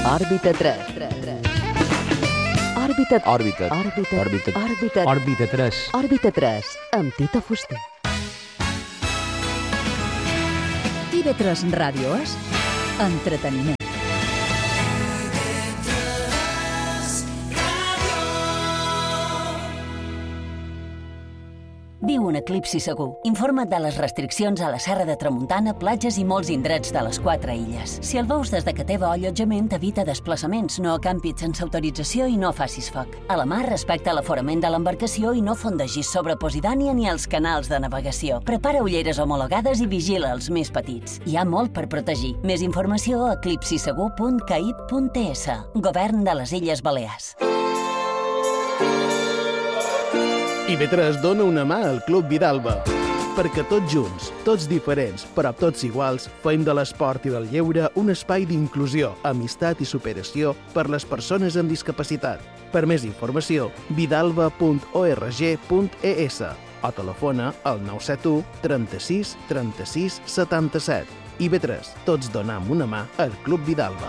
Òrbita 3. Òrbita 3. Òrbita 3, amb Tito Fuster. TV3 Ràdio és entreteniment. Viu un eclipsi segur. Informa't de les restriccions a la Serra de Tramuntana, platges i molts indrets de les 4 illes. Si el veus des de que teva allotjament, evita desplaçaments, no acampis sense autorització i no facis foc. A la mar, respecta l'aforament de l'embarcació i no fondegis sobre Posidònia ni els canals de navegació. Prepara ulleres homologades i vigila els més petits. Hi ha molt per protegir. Més informació a eclipsisegur.caip.es. Govern de les Illes Balears. TV3 dona una mà al Club Vidalba, perquè tots junts, tots diferents, però tots iguals, fem de l'esport i del lleure un espai d'inclusió, amistat i superació per les persones amb discapacitat. Per més informació, vidalba.org.es o telefona al 971 36 36 77. TV3, tots donam una mà al Club Vidalba.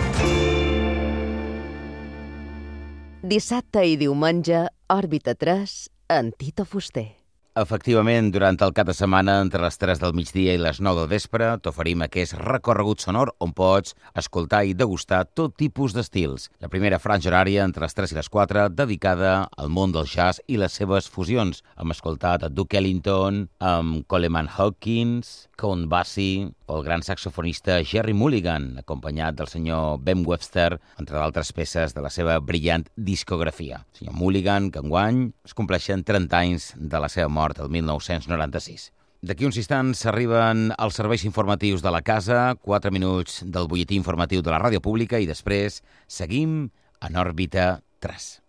Dissabte i diumenge, Òrbita 3, amb Tito Fuster. Efectivament, durant el cap de setmana, entre les 3 del migdia i les 9 del vespre, t'oferim aquest recorregut sonor on pots escoltar i degustar tot tipus d'estils. La primera franja horària, entre les 3 i les 4, dedicada al món del jazz i les seves fusions. Hem escoltat a Duke Ellington, amb Coleman Hawkins, Count Basie, o el gran saxofonista Gerry Mulligan, acompanyat del senyor Ben Webster, entre d'altres peces de la seva brillant discografia. El senyor Mulligan, que enguany es compleixen 30 anys de la seva mort, el 1996. D'aquí uns instants arriben els serveis informatius de la casa, 4 minuts del butlletí informatiu de la ràdio pública i després seguim en Òrbita 3.